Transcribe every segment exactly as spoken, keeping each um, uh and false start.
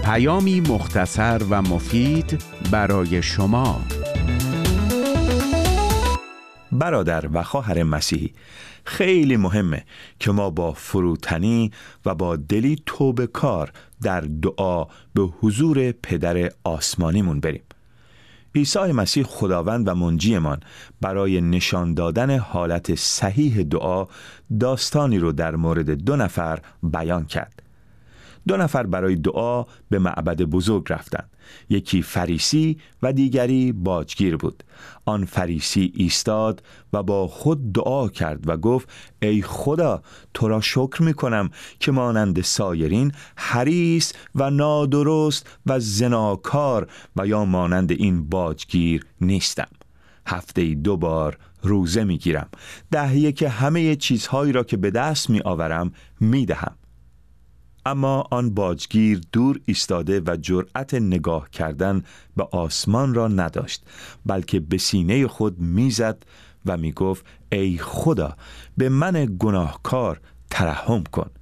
پیامی مختصر و مفید برای شما. برادر و خواهر مسیحی، خیلی مهمه که ما با فروتنی و با دلی توبه کار در دعا به حضور پدر آسمانیمون بریم. عیسی مسیح خداوند و منجیمان برای نشان دادن حالت صحیح دعا داستانی رو در مورد دو نفر بیان کرد. دو نفر برای دعا به معبد بزرگ رفتند. یکی فریسی و دیگری باجگیر بود. آن فریسی ایستاد و با خود دعا کرد و گفت: ای خدا، تو را شکر می کنم که مانند سایرین حریص و نادرست و زناکار و یا مانند این باجگیر نیستم. هفته دو بار روزه می گیرم. دهیه که همه چیزهایی را که به دست می آورم می دهم. اما آن باجگیر دور ایستاده و جرأت نگاه کردن به آسمان را نداشت، بلکه به سینه خود میزد و میگفت: ای خدا، به من گناهکار ترحم کن.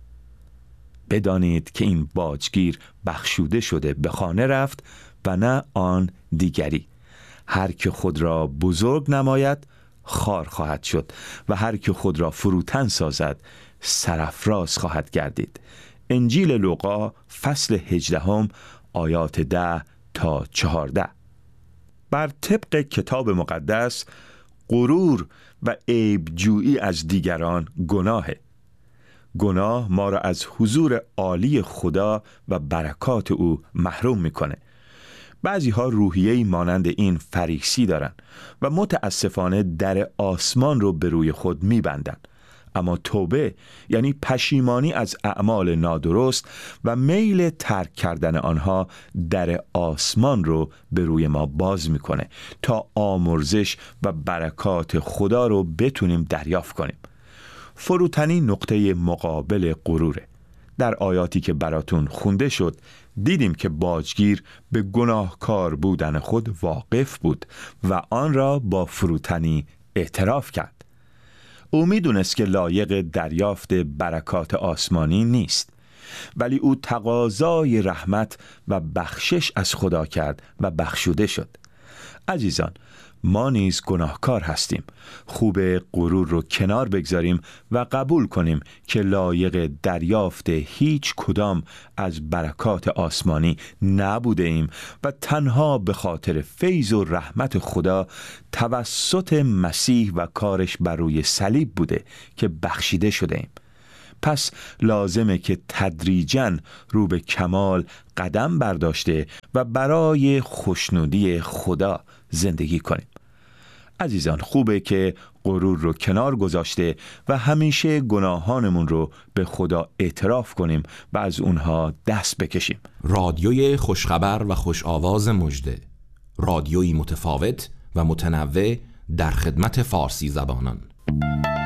بدانید که این باجگیر بخشوده شده به خانه رفت و نه آن دیگری. هر که خود را بزرگ نماید خار خواهد شد و هر که خود را فروتن سازد سرافراز خواهد گردید. انجیل لوقا فصل هجدهم آیات ده تا چهارده. بر طبق کتاب مقدس غرور و عیبجویی از دیگران گناهه. گناه ما را از حضور عالی خدا و برکات او محروم میکنه. بعضی ها روحیه‌ای مانند این فریسی دارن و متاسفانه در آسمان رو به روی خود میبندن. اما توبه یعنی پشیمانی از اعمال نادرست و میل ترک کردن آنها در آسمان رو به روی ما باز میکنه تا آمرزش و برکات خدا رو بتونیم دریافت کنیم. فروتنی نقطه مقابل غروره. در آیاتی که براتون خونده شد دیدیم که باجگیر به گناهکار بودن خود واقف بود و آن را با فروتنی اعتراف کرد. او میدونست که لایق دریافت برکات آسمانی نیست، ولی او تقاضای رحمت و بخشش از خدا کرد و بخشوده شد. عزیزان، ما نیز گناهکار هستیم. خوب غرور رو کنار بگذاریم و قبول کنیم که لایق دریافت هیچ کدام از برکات آسمانی نبوده ایم و تنها به خاطر فیض و رحمت خدا توسط مسیح و کارش بر روی صلیب بوده که بخشیده شده ایم. پس لازمه که تدریجاً رو به کمال قدم برداشته و برای خوشنودی خدا زندگی کنیم. عزیزان، خوبه که غرور رو کنار گذاشته و همیشه گناهانمون رو به خدا اعتراف کنیم و از اونها دست بکشیم. رادیوی خوشخبر و خوش آواز مژده، رادیویی متفاوت و متنوع در خدمت فارسی زبانان.